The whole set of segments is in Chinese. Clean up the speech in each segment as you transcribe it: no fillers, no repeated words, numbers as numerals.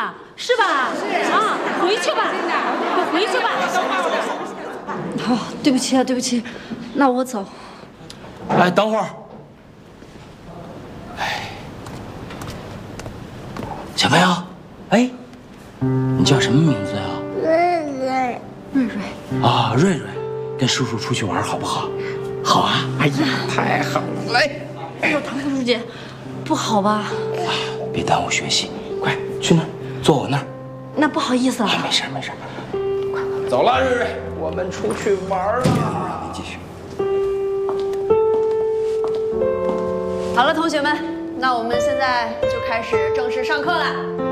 吧？是吧？是啊，回去吧，快回去吧。好，对不起啊，对不起，那我走。 哎，等会儿。哎，小朋友，哎，你叫什么名字呀？ 瑞瑞。 瑞瑞。 啊，瑞瑞，跟叔叔出去玩好不好？好啊！哎呀，太好了！来， 哎呦，唐副书记，不好吧？ 啊，别耽误学习，快去那儿，坐我那儿。 那不好意思了。 没事没事，快走了，瑞瑞，我们出去玩了。你继续。 好了，同学们，那我们现在就开始正式上课了。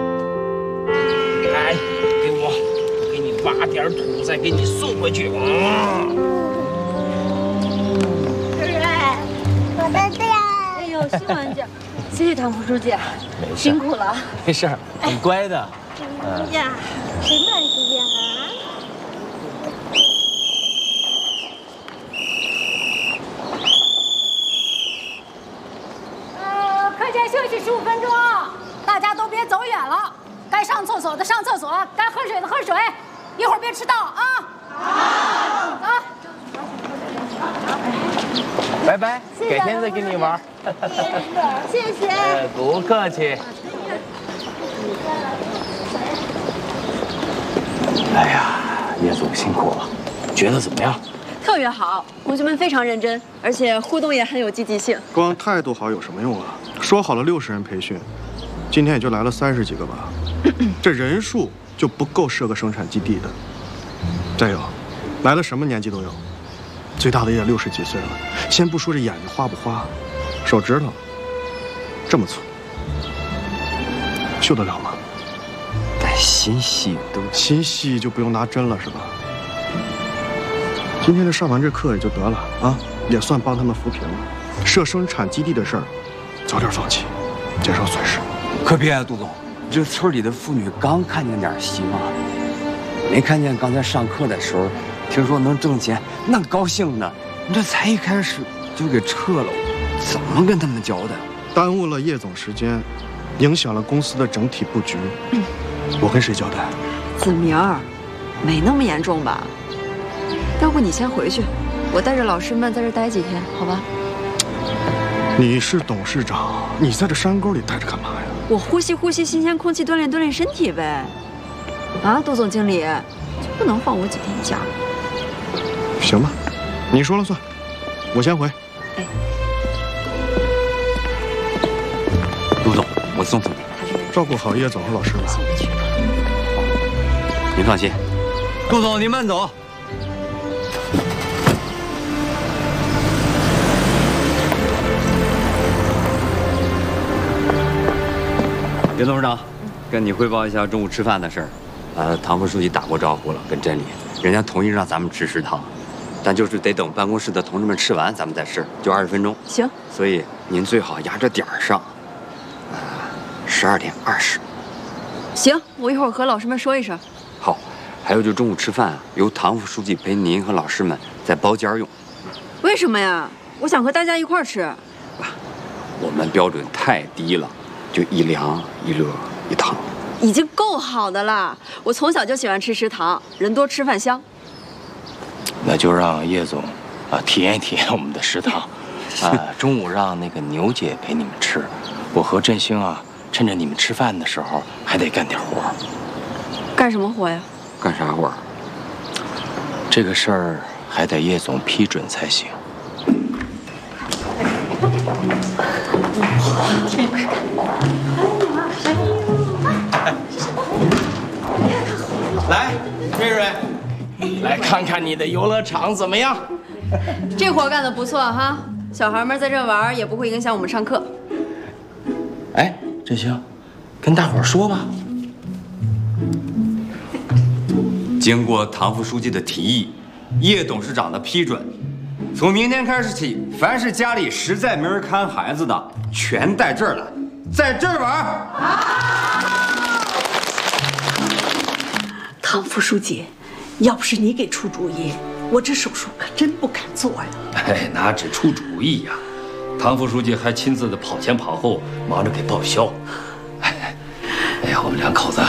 来，给我给你挖点土，再给你送回去。 我的店。 哎呦，新玩具，谢谢唐副书记，辛苦了。 没事，很乖的。 呀，谁买的呀？ 课间休息15分钟，大家都别走远了。该上厕所的上厕所，该喝水的喝水，一会儿别迟到啊！好，走。 拜拜，改天再跟你玩。 谢谢。 不客气。哎呀，叶总辛苦了，觉得怎么样？ 特别好，同学们非常认真，而且互动也很有积极性。 光态度好有什么用啊？说好了60人培训，今天也就来了30几个吧，这人数就不够设个生产基地的。再有，来了什么年纪都有，最大的也60几岁了。先不说这眼睛花不花，手指头这么粗，绣得了吗？ 带心细都心细就不用拿针了是吧？今天上完这课也就得了啊，也算帮他们扶贫了。设生产基地的事儿，早点放弃，减少损失。 可别啊，杜总，这村里的妇女刚看见点希望，没看见刚才上课的时候，听说能挣钱，那高兴呢。你这才一开始就给撤了，怎么跟他们交代？ 耽误了叶总时间，影响了公司的整体布局，我跟谁交代？ 子明儿，没那么严重吧？要不你先回去，我带着老师们在这待几天，好吧？ 你是董事长，你在这山沟里待着干嘛呀？ 我呼吸呼吸新鲜空气，锻炼锻炼身体呗。啊，杜总经理，就不能放我几天假？ 行吧，你说了算，我先回。 哎， 杜总，我送送你。 照顾好叶总和老师吧。 您放心，杜总您慢走。叶董事长，跟你汇报一下中午吃饭的事儿。唐副书记打过招呼了，跟镇里，人家同意让咱们吃食堂，但就是得等办公室的同志们吃完，咱们再吃，就20分钟。 行。 所以您最好压着点儿上，12点20。 行，我一会儿和老师们说一声。 好，还有就中午吃饭啊，由唐副书记陪您和老师们在包间用。 为什么呀？我想和大家一块儿吃。 我们标准太低了，就1凉1热1烫， 已经够好的了。我从小就喜欢吃食堂，人多吃饭香。 那就让叶总体验体验我们的食堂。中午让那个牛姐陪你们吃，我和振兴趁着你们吃饭的时候还得干点活。 干什么活呀？ 干啥活？ 这个事儿还得叶总批准才行。来，瑞瑞，来看看你的游乐场怎么样？ 这活干得不错哈，小孩们在这玩也不会影响我们上课。 哎，振兴，跟大伙儿说吧。 经过唐副书记的提议，叶董事长的批准，从明天开始起，凡是家里实在没人看孩子的，全带这儿来，在这儿玩。 唐副书记，要不是你给出主意，我这手术可真不敢做呀。 哎，哪止出主意呀，唐副书记还亲自的跑前跑后，忙着给报销。哎呀，我们两口子